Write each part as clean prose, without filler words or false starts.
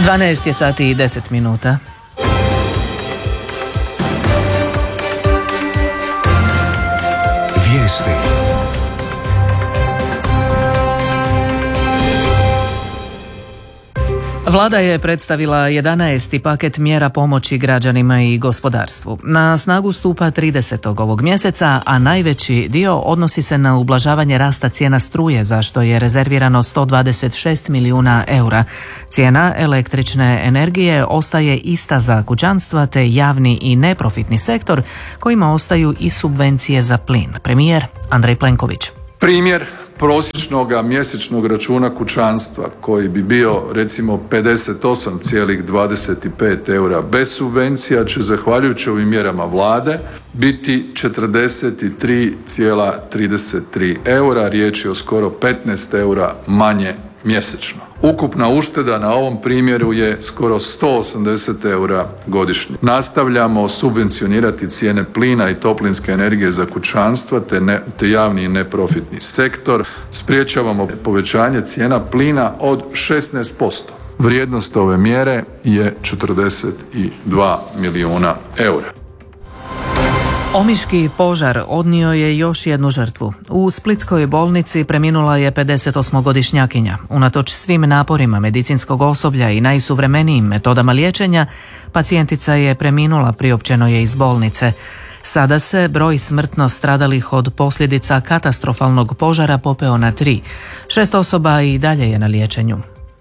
12 je sati i 10 minuta. Vijesti. Vlada je predstavila 11. paket mjera pomoći građanima i gospodarstvu. Na snagu stupa 30. ovog mjeseca, a najveći dio odnosi se na ublažavanje rasta cijena struje, za što je rezervirano 126 milijuna eura. Cijena električne energije ostaje ista za kućanstva te javni i neprofitni sektor, kojima ostaju i subvencije za plin. Premijer Andrej Plenković. Primjer prosječnog mjesečnog računa kućanstva koji bi bio recimo 58,25 eura bez subvencija će zahvaljujući ovim mjerama vlade biti 43,33 eura, riječ je o skoro 15 eura manje mjesečno. Ukupna ušteda na ovom primjeru je skoro 180 eura godišnje. Nastavljamo subvencionirati cijene plina i toplinske energije za kućanstva te javni i neprofitni sektor. Spriječavamo povećanje cijena plina od 16%. Vrijednost ove mjere je 42 milijuna eura. Omiški požar odnio je još jednu žrtvu. U splitskoj bolnici preminula je 58-godišnjakinja. Unatoč svim naporima medicinskog osoblja i najsuvremenijim metodama liječenja, pacijentica je preminula, priopćeno je iz bolnice. Sada se broj smrtno stradalih od posljedica katastrofalnog požara popeo na 3. 6 osoba i dalje je na liječenju.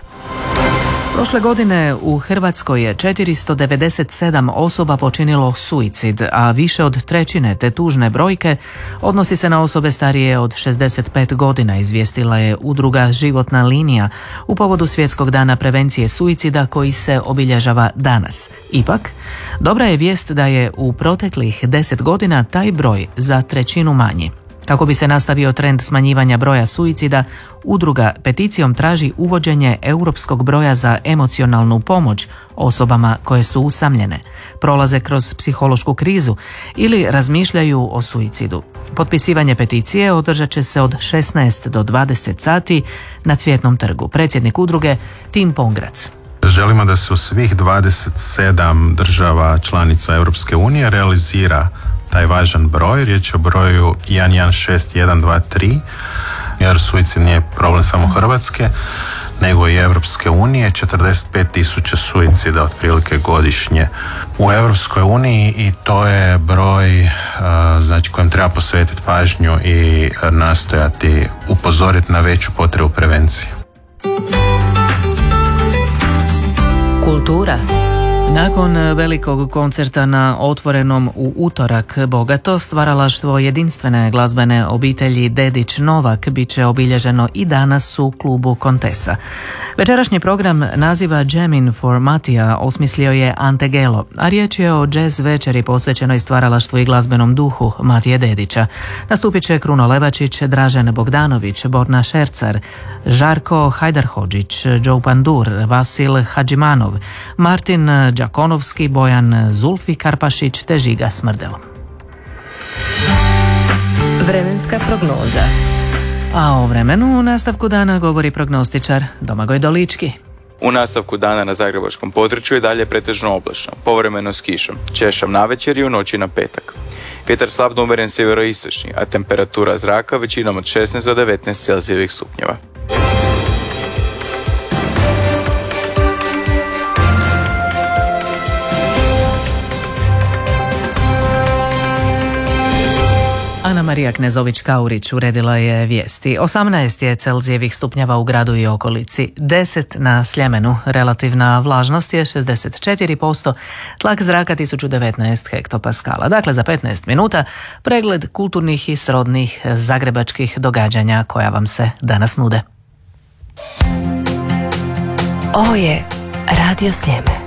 Prošle godine u Hrvatskoj je 497 osoba počinilo suicid, a više od trećine te tužne brojke odnosi se na osobe starije od 65 godina, izvijestila je udruga Životna linija u povodu Svjetskog dana prevencije suicida koji se obilježava danas. Ipak, dobra je vijest da je u proteklih 10 godina taj broj za trećinu manji. Kako bi se nastavio trend smanjivanja broja suicida, udruga peticijom traži uvođenje europskog broja za emocionalnu pomoć osobama koje su usamljene, prolaze kroz psihološku krizu ili razmišljaju o suicidu. Potpisivanje peticije održat će se od 16 do 20 sati na Cvjetnom trgu. Predsjednik udruge Tim Pongrac. Želimo da se u svih 27 država članica Europske unije realizira taj važan broj, riječ je o broju 116123, jer suicid nije problem samo Hrvatske, nego i Europske unije, 45.000 suicida otprilike godišnje u Europskoj uniji i to je broj kojem treba posvetiti pažnju i nastojati upozoriti na veću potrebu prevencije. Kultura. Nakon velikog koncerta na Otvorenom u utorak, bogato stvaralaštvo jedinstvene glazbene obitelji Dedić Novak bit će obilježeno i danas u klubu Kontesa. Večerašnji program naziva Jamming for Matija osmislio je Ante Gelo, a riječ je o jazz večeri posvećenoj stvaralaštvu i glazbenom duhu Matije Dedića. Nastupit će Kruno Levačić, Dražen Bogdanović, Borna Šercar, Žarko Hajdarhodžić, Joe Pandur, Vasil Hadžimanov, Martin Đakonovski, Bojan Zulfi Karpašić te Žiga Smrdelo. Vremenska prognoza. A o vremenu u nastavku dana govori prognostičar Domagoj Dolički. U nastavku dana na zagrebačkom području je dalje pretežno oblačno, povremeno s kišom, češljom navečer i u noći na petak. Vjetar slabno umjeren sjeveroistočni, a temperatura zraka većinom od 16 do 19 Celzijevih stupnjeva. Ana Marija Knezović-Kaurić uredila je vijesti. 18 je Celzijevih stupnjeva u gradu i okolici, 10 na Sljemenu, relativna vlažnost je 64%, tlak zraka 1019 hektopaskala. Dakle, za 15 minuta pregled kulturnih i srodnih zagrebačkih događanja koja vam se danas nude. Ovo je Radio Sljeme.